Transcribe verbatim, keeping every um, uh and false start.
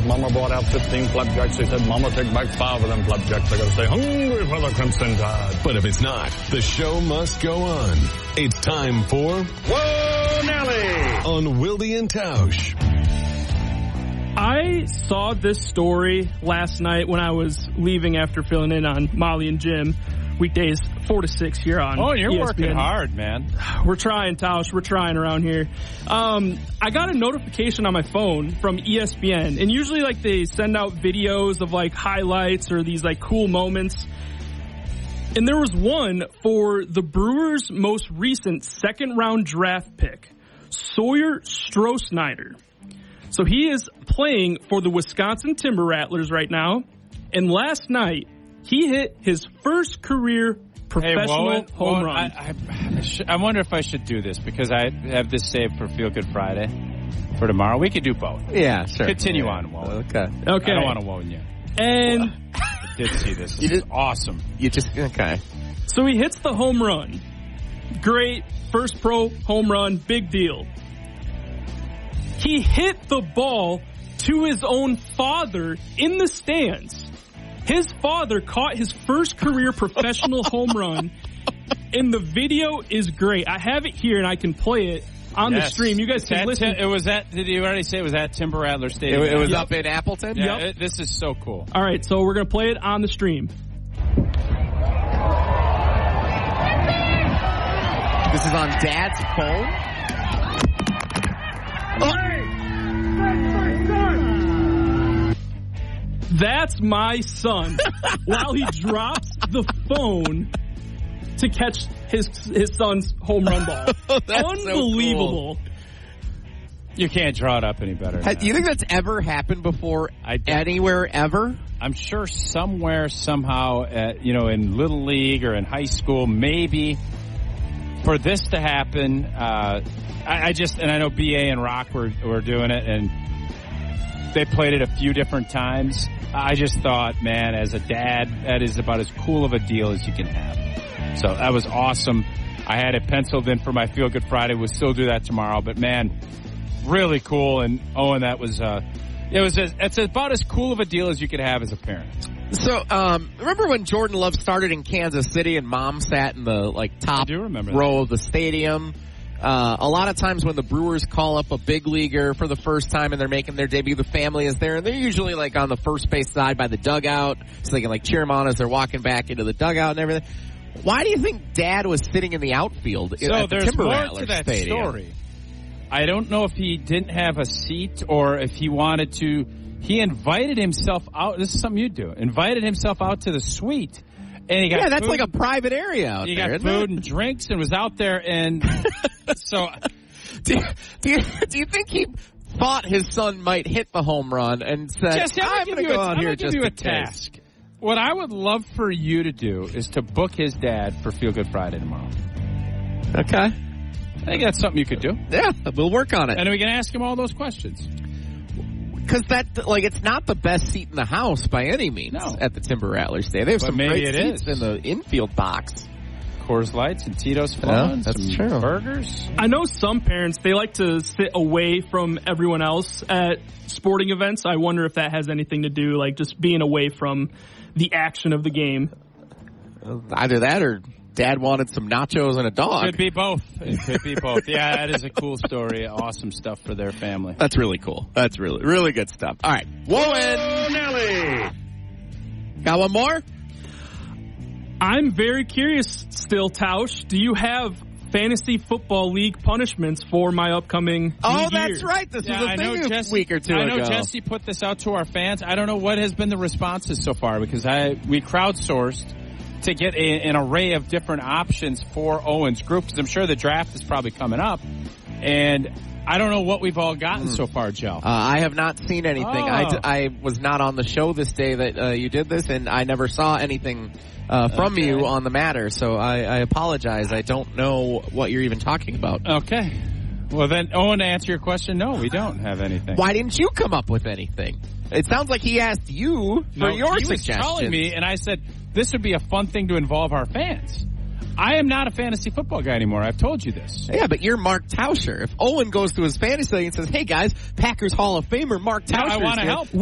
his mama brought out fifteen flapjacks. He said, Mama, take back five of them flapjacks. I gotta stay hungry for the Crimson Tide. But if it's not, the show must go on. It's time for Whoa, Nelly! On Wilde and Tausch. I saw this story last night when I was leaving after filling in on Molly and Jim. Weekdays four to six here on Oh, you're E S P N. working hard, man. We're trying, Tausch. We're trying around here. Um, I got a notification on my phone from E S P N, and usually like they send out videos of like highlights or these like cool moments. And there was one for the Brewers' most recent second round draft pick, Sawyer Strosnider. So he is playing for the Wisconsin Timber Rattlers right now, and last night he hit his first career professional hey, Woan, home Woan, run. I, I, I, sh- I wonder if I should do this because I have this saved for Feel Good Friday for tomorrow. We could do both. Yeah, sure. Continue yeah. on, Woan. Okay. Okay. I don't want to Woan you. And I did see this. This You is did- awesome. You just, okay. so he hits the home run. Great. First pro home run. Big deal. He hit the ball to his own father in the stands. His father caught his first career professional home run, and the video is great. I have it here, and I can play it on Yes. the stream. You guys can That listen. Tim, it was at, did you already say it was at Timber Rattler It, Stadium? it was Yep. up in Appleton? Yeah, Yep. it, this is so cool. All right, so we're going to play it on the stream. This is on Dad's phone? That's my son while he drops the phone to catch his his son's home run ball. That's so Unbelievable. cool. You can't draw it up any better. than Ha- that. Do you think that's ever happened before I don't. anywhere ever? I'm sure somewhere, somehow, at, you know, in Little League or in high school, maybe for this to happen, uh, I, I just, and I know B A and Rock were, were doing it, and they played it a few different times. I just thought, man, as a dad, that is about as cool of a deal as you can have. So that was awesome. I had it penciled in for my Feel Good Friday. We'll still do that tomorrow, but man, really cool. And Owen, that was, uh, it was, a, it's about as cool of a deal as you could have as a parent. So, um, remember when Jordan Love started in Kansas City and Mom sat in the, like, top I do remember row that. of the stadium? Uh, a lot of times when the Brewers call up a big leaguer for the first time and they're making their debut, the family is there, and they're usually, like, on the first base side by the dugout, so they can, like, cheer them on as they're walking back into the dugout and everything. Why do you think Dad was sitting in the outfield So at the there's Timber more Rattler to that Stadium? story. I don't know if he didn't have a seat or if he wanted to. He invited himself out. This is something you do. Invited himself out to the suite, and he got Yeah, that's food, like a private area out he there. got isn't food it? and drinks and was out there. And so, Do you, do you do you think he thought his son might hit the home run and said, Jesse, I'm "I'm going going to to go a, out I'm here gonna give just you a in case"? task. What I would love for you to do is to book his dad for Feel Good Friday tomorrow. Okay, I think that's something you could do, yeah, we'll work on it. and we can ask him all those questions. Because that, like, it's not the best seat in the house by any means No. at the Timber Rattlers Day. They have But some maybe great it seats is. in the infield box. Coors Lights and Tito's Fun, Yeah, that's some true. burgers. I know some parents, they like to sit away from everyone else at sporting events. I wonder if that has anything to do, like just being away from the action of the game. Either that or Dad wanted some nachos and a dog. Could be both. It could be both. Yeah, that is a cool story. Awesome stuff for their family. That's really cool. That's really, really good stuff. All right. Whoa, Nelly! got one more? I'm very curious still, Tausch. Do you have fantasy football league punishments for my upcoming Oh, league that's year? right. This Yeah, was I a know thing a Jesse, week or two I know ago. Jesse put this out to our fans. I don't know what has been the responses so far because I we crowdsourced to get a, an array of different options for Owen's group because I'm sure the draft is probably coming up. And I don't know what we've all gotten Mm. so far, Joe. Uh, I have not seen anything. Oh. I, d- I was not on the show this day that uh, you did this, and I never saw anything uh, from Okay. you on the matter. So I, I apologize. I don't know what you're even talking about. Okay. Well, then, Owen, to answer your question, no, we don't have anything. Why didn't you come up with anything? It sounds like he asked you for No, your he was suggestions. calling me, and I said, this would be a fun thing to involve our fans. I am not a fantasy football guy anymore. I've told you this. Yeah, but you're Mark Tauscher. If Owen goes to his fantasy league and says, "Hey guys, Packers Hall of Famer Mark Yeah, Tauscher," I want to help. What